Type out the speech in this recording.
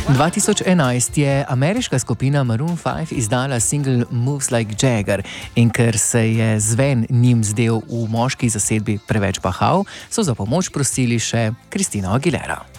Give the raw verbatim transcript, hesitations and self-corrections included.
dva tisoč enajst je ameriška skupina Maroon five izdala singel Moves Like Jagger in ker se je zven njim zdel v moški zasedbi preveč bahal, so za pomoč prosili še Christina Aguilera.